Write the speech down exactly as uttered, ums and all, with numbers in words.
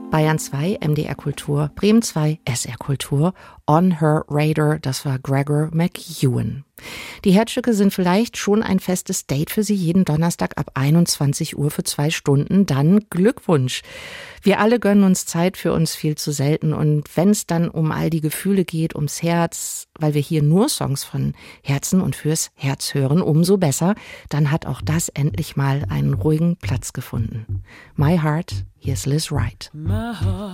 Bayern zwei, M D R Kultur, Bremen zwei, S R Kultur, On Her Radar, das war Gregor McEwen. Die Herzstücke sind vielleicht schon ein festes Date für Sie jeden Donnerstag ab einundzwanzig Uhr für zwei Stunden. Dann Glückwunsch. Wir alle gönnen uns Zeit, für uns viel zu selten. Und wenn es dann um all die Gefühle geht, ums Herz, weil wir hier nur Songs von Herzen und fürs Herz hören, umso besser, dann hat auch das endlich mal einen ruhigen Platz gefunden. My Heart, hier ist Liz Wright.